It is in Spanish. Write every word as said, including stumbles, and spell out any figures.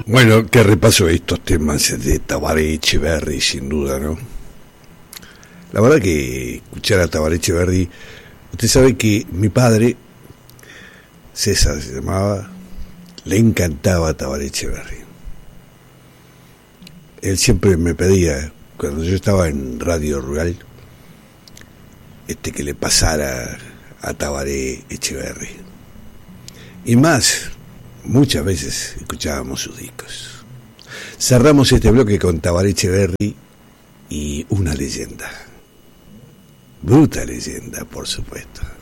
Bueno, qué repaso de estos temas de Tabaré Echeverry, sin duda, ¿no? La verdad que escuchar a Tabaré Echeverry, usted sabe que mi padre, César se llamaba, le encantaba a Tabaré Echeverry. Él siempre me pedía, cuando yo estaba en Radio Rural, este que le pasara a Tabaré Echeverry. Y más, muchas veces escuchábamos sus discos. Cerramos este bloque con Tabaré Echeverry y una leyenda. Bruta leyenda, por supuesto.